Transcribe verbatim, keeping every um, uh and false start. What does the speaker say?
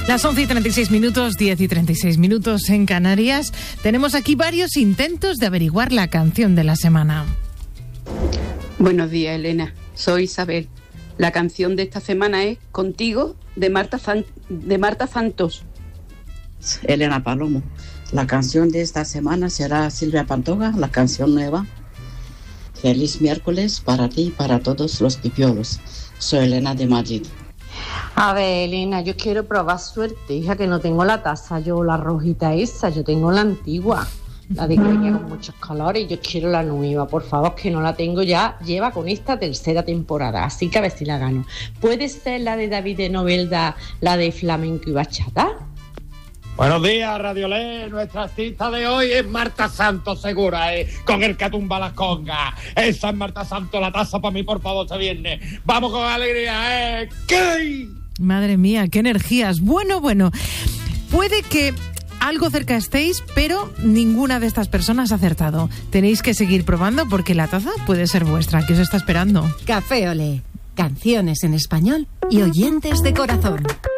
Las once y treinta y seis minutos, diez y treinta y seis minutos en Canarias. Tenemos aquí varios intentos de averiguar la canción de la semana. Buenos días, Elena. Soy Isabel. La canción de esta semana es Contigo, de Marta, Fan- de Marta Santos. Elena Palomo. La canción de esta semana será Silvia Pantoja, la canción nueva. Feliz miércoles para ti y para todos los pipiolos. Soy Elena de Madrid. A ver, Elena, yo quiero probar suerte, hija, que no tengo la taza, yo la rojita esa, yo tengo la antigua, la de que venía con muchos colores, yo quiero la nueva, por favor, que no la tengo ya, lleva con esta tercera temporada, así que a ver si la gano. ¿Puede ser la de David de Novelda, la de flamenco y bachata? Buenos días, Radiolé. Nuestra artista de hoy es Marta Santos, segura, ¿eh? Con el que tumba las congas. Esa es Marta Santos, la taza para mí, por favor, este viernes. Vamos con alegría, ¿eh? ¿Qué? Madre mía, qué energías. Bueno, bueno, puede que algo cerca estéis, pero ninguna de estas personas ha acertado. Tenéis que seguir probando porque la taza puede ser vuestra. ¿Qué os está esperando? Café Olé. Canciones en español y oyentes de corazón.